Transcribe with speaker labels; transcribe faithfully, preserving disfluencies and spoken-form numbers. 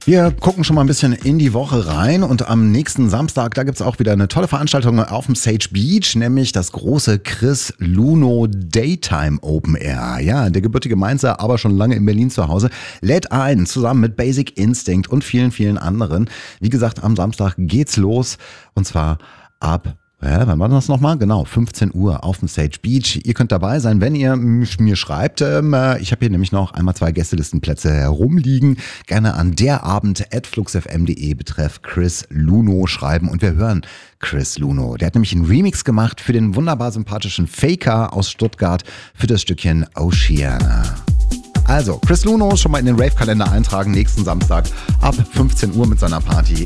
Speaker 1: Wir gucken schon mal ein bisschen in die Woche rein und am nächsten Samstag, da gibt's auch wieder eine tolle Veranstaltung auf dem Sage Beach, nämlich das große Chris Luno Daytime Open Air. Ja, der gebürtige Mainzer, aber schon lange in Berlin zu Hause, lädt ein, zusammen mit Basic Instinct und vielen, vielen anderen. Wie gesagt, am Samstag geht's los und zwar ab Ja, wann war das nochmal? Genau, fünfzehn Uhr auf dem Sage Beach. Ihr könnt dabei sein, wenn ihr mir schreibt. Ähm, ich habe hier nämlich noch einmal zwei Gästelistenplätze herumliegen. Gerne an derabend at fluxfm punkt de betreff Chris Luno schreiben und wir hören Chris Luno. Der hat nämlich einen Remix gemacht für den wunderbar sympathischen Faker aus Stuttgart für das Stückchen Oceana. Also, Chris Luno schon mal in den Rave-Kalender eintragen, nächsten Samstag ab fünfzehn Uhr mit seiner Party